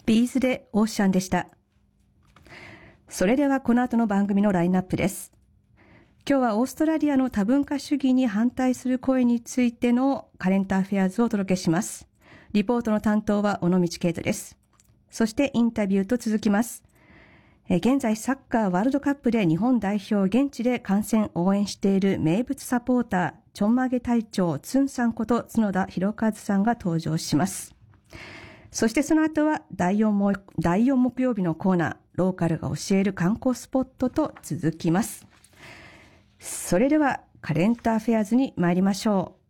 ビーズでオーシャンでした。それではこの後の番組のラインナップです。今日はオーストラリアの多文化主義に反対する声についてのカレントアフェアーズをお届けします。リポートの担当は尾道啓太です。そしてインタビューと続きます。現在サッカーワールドカップで日本代表現地で観戦応援している名物サポーターちょんまげ隊長つんさんこと角田博和さんが登場します。そしてその後は第4木曜日のコーナーローカルが教える観光スポットと続きます。それではカレントアフェアーズに参りましょう。